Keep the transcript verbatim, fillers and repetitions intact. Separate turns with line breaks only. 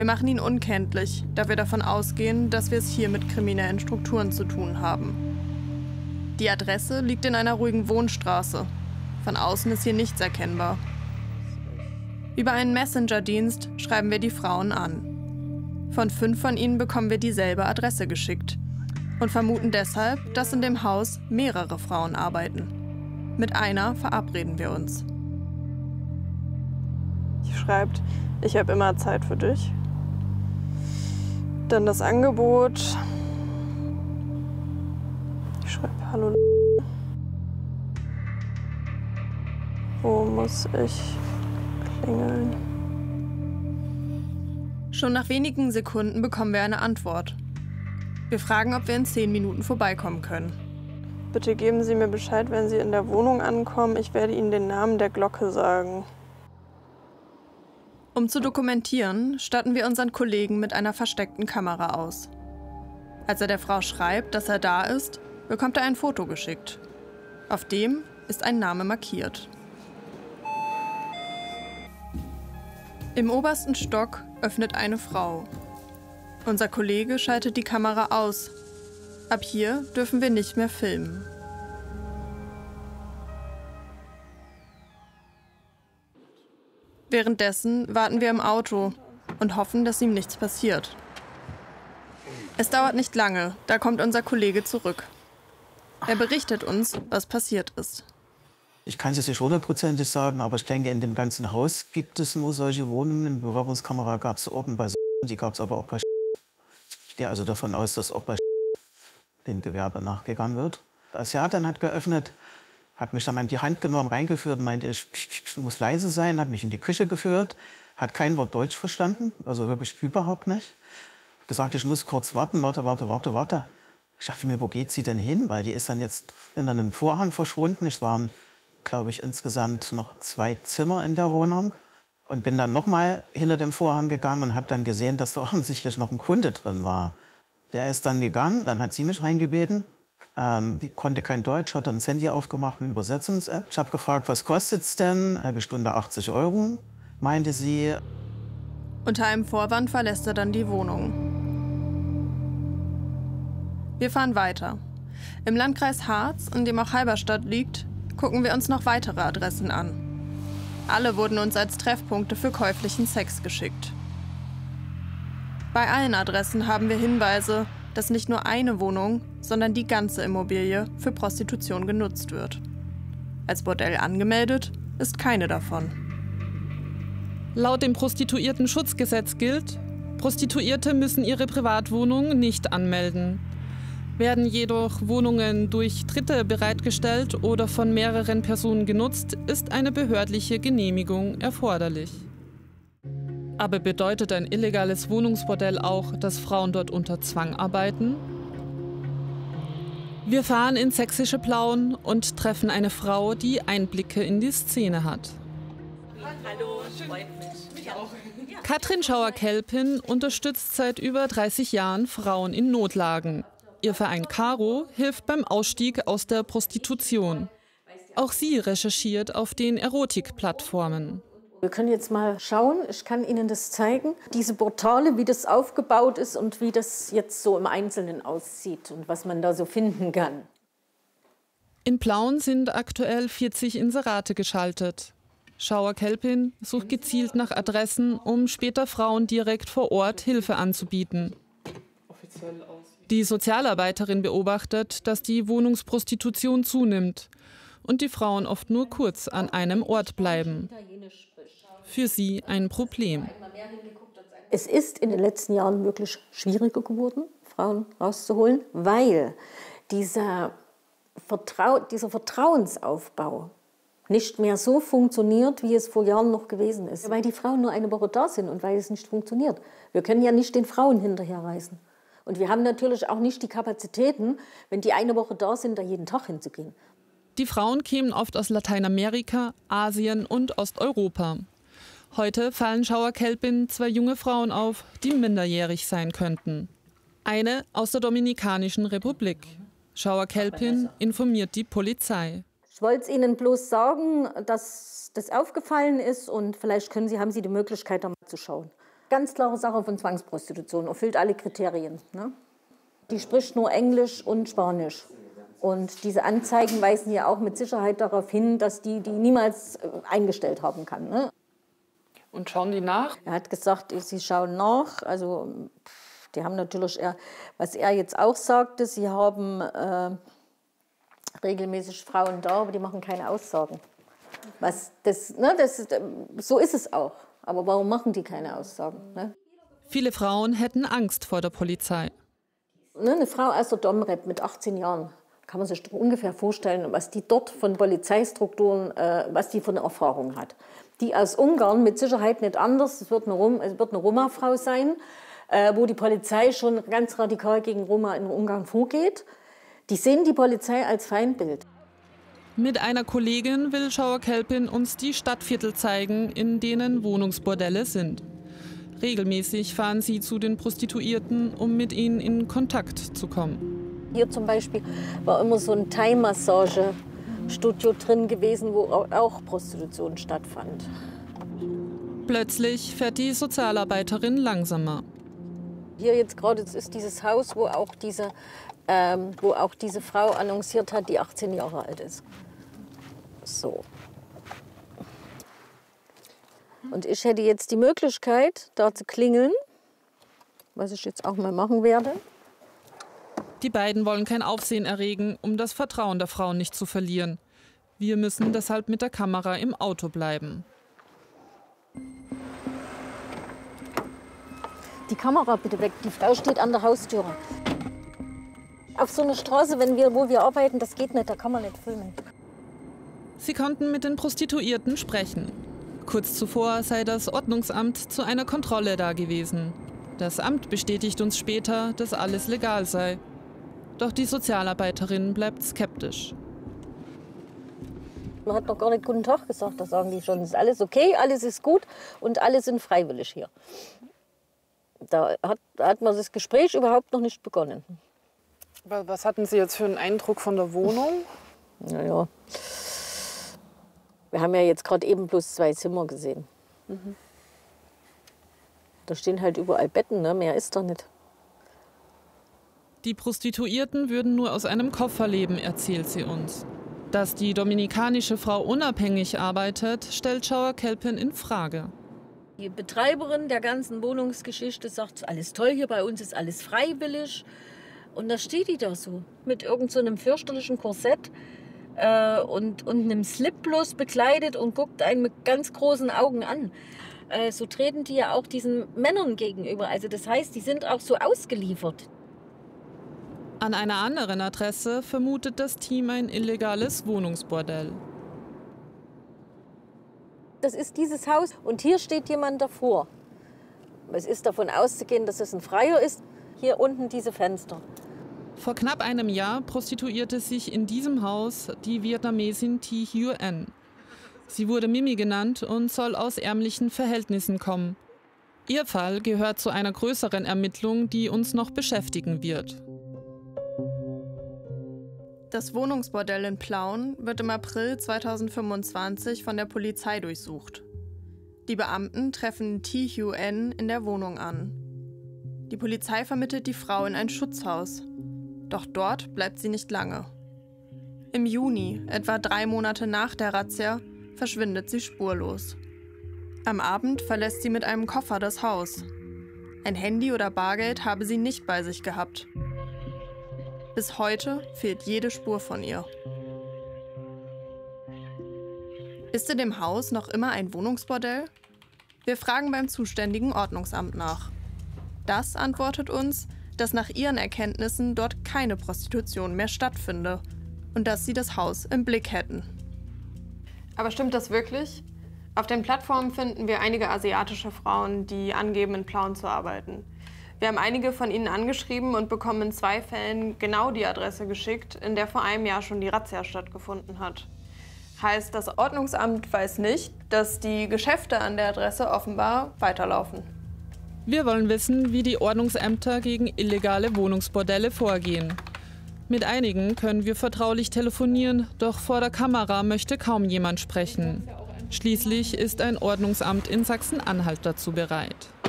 Wir machen ihn unkenntlich, da wir davon ausgehen, dass wir es hier mit kriminellen Strukturen zu tun haben. Die Adresse liegt in einer ruhigen Wohnstraße. Von außen ist hier nichts erkennbar. Über einen Messenger-Dienst schreiben wir die Frauen an. Von fünf von ihnen bekommen wir dieselbe Adresse geschickt und vermuten deshalb, dass in dem Haus mehrere Frauen arbeiten. Mit einer verabreden wir uns. Sie schreibt, ich habe immer Zeit für dich. Dann das Angebot. Ich schreibe, hallo. Wo muss ich klingeln? Schon nach wenigen Sekunden bekommen wir eine Antwort. Wir fragen, ob wir in zehn Minuten vorbeikommen können. Bitte geben Sie mir Bescheid, wenn Sie in der Wohnung ankommen. Ich werde Ihnen den Namen der Glocke sagen. Um zu dokumentieren, statten wir unseren Kollegen mit einer versteckten Kamera aus. Als er der Frau schreibt, dass er da ist, bekommt er ein Foto geschickt. Auf dem ist ein Name markiert. Im obersten Stock öffnet eine Frau. Unser Kollege schaltet die Kamera aus. Ab hier dürfen wir nicht mehr filmen. Währenddessen warten wir im Auto und hoffen, dass ihm nichts passiert. Es dauert nicht lange, da kommt unser Kollege zurück. Er berichtet uns, was passiert ist.
Ich kann es jetzt nicht hundertprozentig sagen, aber ich denke, in dem ganzen Haus gibt es nur solche Wohnungen. Eine Überwachungskamera gab es oben bei die gab es aber auch bei Ich gehe also davon aus, dass auch bei dem Gewerbe nachgegangen wird. Der Asiatin hat geöffnet, hat mich dann an die Hand genommen, reingeführt und meinte, ich, ich muss leise sein, hat mich in die Küche geführt, hat kein Wort Deutsch verstanden, also wirklich überhaupt nicht. Gesagt, ich muss kurz warten, warte, warte, warte, warte. Ich dachte mir, wo geht sie denn hin? Weil die ist dann jetzt in einem Vorhang verschwunden. Es waren, glaube ich, insgesamt noch zwei Zimmer in der Wohnung. Und bin dann noch mal hinter dem Vorhang gegangen und habe dann gesehen, dass da offensichtlich noch ein Kunde drin war. Der ist dann gegangen, dann hat sie mich reingebeten. Ähm, die konnte kein Deutsch, hat dann das Handy aufgemacht, eine Übersetzungs-App. Ich habe gefragt, was kostet es denn? Halbe Stunde achtzig Euro, meinte sie.
Unter einem Vorwand verlässt er dann die Wohnung. Wir fahren weiter. Im Landkreis Harz, in dem auch Halberstadt liegt, gucken wir uns noch weitere Adressen an. Alle wurden uns als Treffpunkte für käuflichen Sex geschickt. Bei allen Adressen haben wir Hinweise, dass nicht nur eine Wohnung, sondern die ganze Immobilie für Prostitution genutzt wird. Als Bordell angemeldet ist keine davon.
Laut dem Prostituiertenschutzgesetz gilt, Prostituierte müssen ihre Privatwohnung nicht anmelden. Werden jedoch Wohnungen durch Dritte bereitgestellt oder von mehreren Personen genutzt, ist eine behördliche Genehmigung erforderlich. Aber bedeutet ein illegales Wohnungsbordell auch, dass Frauen dort unter Zwang arbeiten? Wir fahren in Sächsische Plauen und treffen eine Frau, die Einblicke in die Szene hat.
Hallo, freut mich. Mich auch.
Katrin Schauer-Kelpin unterstützt seit über dreißig Jahren Frauen in Notlagen. Ihr Verein Caro hilft beim Ausstieg aus der Prostitution. Auch sie recherchiert auf den Erotikplattformen.
Wir können jetzt mal schauen, ich kann Ihnen das zeigen. Diese Portale, wie das aufgebaut ist und wie das jetzt so im Einzelnen aussieht und was man da so finden kann.
In Plauen sind aktuell vierzig Inserate geschaltet. Schauer-Kelpin sucht gezielt nach Adressen, um später Frauen direkt vor Ort Hilfe anzubieten. Die Sozialarbeiterin beobachtet, dass die Wohnungsprostitution zunimmt und die Frauen oft nur kurz an einem Ort bleiben. Für sie ein Problem.
Es ist in den letzten Jahren wirklich schwieriger geworden, Frauen rauszuholen, weil dieser, Vertrau dieser Vertrauensaufbau nicht mehr so funktioniert, wie es vor Jahren noch gewesen ist. Weil die Frauen nur eine Woche da sind und weil es nicht funktioniert. Wir können ja nicht den Frauen hinterherreisen. Und wir haben natürlich auch nicht die Kapazitäten, wenn die eine Woche da sind, da jeden Tag hinzugehen.
Die Frauen kämen oft aus Lateinamerika, Asien und Osteuropa. Heute fallen Schauer-Kelpin zwei junge Frauen auf, die minderjährig sein könnten. Eine aus der Dominikanischen Republik. Schauer-Kelpin informiert die Polizei.
Ich wollte es Ihnen bloß sagen, dass das aufgefallen ist und vielleicht können Sie, haben Sie die Möglichkeit, da mal zu schauen, ganz klare Sache von Zwangsprostitution, erfüllt alle Kriterien. Ne? Die spricht nur Englisch und Spanisch. Und diese Anzeigen weisen ja auch mit Sicherheit darauf hin, dass die die niemals eingestellt haben kann. Ne?
Und schauen die nach?
Er hat gesagt, sie schauen nach. Also die haben natürlich, eher, was er jetzt auch sagte, sie haben äh, regelmäßig Frauen da, aber die machen keine Aussagen. Was das, ne, das, so ist es auch. Aber warum machen die keine Aussagen? Ne?
Viele Frauen hätten Angst vor der Polizei.
Ne, eine Frau aus der Domrep mit achtzehn Jahren, kann man sich doch ungefähr vorstellen, was die dort von Polizeistrukturen, äh, was die für eine Erfahrung hat. Die aus Ungarn mit Sicherheit nicht anders, es wird eine, Rom, es wird eine Roma-Frau sein, äh, wo die Polizei schon ganz radikal gegen Roma in Ungarn vorgeht. Die sehen die Polizei als Feindbild.
Mit einer Kollegin will Schauer-Kelpin uns die Stadtviertel zeigen, in denen Wohnungsbordelle sind. Regelmäßig fahren sie zu den Prostituierten, um mit ihnen in Kontakt zu kommen.
Hier zum Beispiel war immer so ein Thai-Massage-Studio drin gewesen, wo auch Prostitution stattfand.
Plötzlich fährt die Sozialarbeiterin langsamer.
Hier jetzt gerade ist dieses Haus, wo auch diese, ähm, wo auch diese Frau annonciert hat, die achtzehn Jahre alt ist. So. Und ich hätte jetzt die Möglichkeit, da zu klingeln, was ich jetzt auch mal machen werde.
Die beiden wollen kein Aufsehen erregen, um das Vertrauen der Frauen nicht zu verlieren. Wir müssen deshalb mit der Kamera im Auto bleiben.
Die Kamera bitte weg, die Frau steht an der Haustüre. Auf so einer Straße, wenn wir, wo wir arbeiten, das geht nicht, da kann man nicht filmen.
Sie konnten mit den Prostituierten sprechen. Kurz zuvor sei das Ordnungsamt zu einer Kontrolle da gewesen. Das Amt bestätigt uns später, dass alles legal sei. Doch die Sozialarbeiterin bleibt skeptisch.
Man hat noch gar nicht guten Tag gesagt, da sagen die schon, ist alles okay, alles ist gut und alle sind freiwillig hier. Da hat, da hat man das Gespräch überhaupt noch nicht begonnen.
Was hatten Sie jetzt für einen Eindruck von der Wohnung?
Naja, wir haben ja jetzt gerade eben bloß zwei Zimmer gesehen. Mhm. Da stehen halt überall Betten, ne? Mehr ist da nicht.
Die Prostituierten würden nur aus einem Koffer leben, erzählt sie uns. Dass die dominikanische Frau unabhängig arbeitet, stellt Schauer-Kelpin in Frage.
Die Betreiberin der ganzen Wohnungsgeschichte sagt, alles toll hier, bei uns ist alles freiwillig. Und da steht die da so, mit irgendeinem so fürchterlichen Korsett äh, und, und einem Slip bloß bekleidet und guckt einen mit ganz großen Augen an. Äh, so treten die ja auch diesen Männern gegenüber. Also das heißt, die sind auch so ausgeliefert.
An einer anderen Adresse vermutet das Team ein illegales Wohnungsbordell.
Das ist dieses Haus und hier steht jemand davor. Es ist davon auszugehen, dass es ein Freier ist. Hier unten diese Fenster.
Vor knapp einem Jahr prostituierte sich in diesem Haus die Vietnamesin Thi Huyen. Sie wurde Mimi genannt und soll aus ärmlichen Verhältnissen kommen. Ihr Fall gehört zu einer größeren Ermittlung, die uns noch beschäftigen wird.
Das Wohnungsbordell in Plauen wird im April zweitausendfünfundzwanzig von der Polizei durchsucht. Die Beamten treffen Thi Huyen in der Wohnung an. Die Polizei vermittelt die Frau in ein Schutzhaus. Doch dort bleibt sie nicht lange. Im Juni, etwa drei Monate nach der Razzia, verschwindet sie spurlos. Am Abend verlässt sie mit einem Koffer das Haus. Ein Handy oder Bargeld habe sie nicht bei sich gehabt. Bis heute fehlt jede Spur von ihr. Ist in dem Haus noch immer ein Wohnungsbordell? Wir fragen beim zuständigen Ordnungsamt nach. Das antwortet uns, dass nach ihren Erkenntnissen dort keine Prostitution mehr stattfinde und dass sie das Haus im Blick hätten. Aber stimmt das wirklich? Auf den Plattformen finden wir einige asiatische Frauen, die angeben, in Plauen zu arbeiten. Wir haben einige von ihnen angeschrieben und bekommen in zwei Fällen genau die Adresse geschickt, in der vor einem Jahr schon die Razzia stattgefunden hat. Heißt, das Ordnungsamt weiß nicht, dass die Geschäfte an der Adresse offenbar weiterlaufen.
Wir wollen wissen, wie die Ordnungsämter gegen illegale Wohnungsbordelle vorgehen. Mit einigen können wir vertraulich telefonieren, doch vor der Kamera möchte kaum jemand sprechen. Schließlich ist ein Ordnungsamt in Sachsen-Anhalt dazu bereit.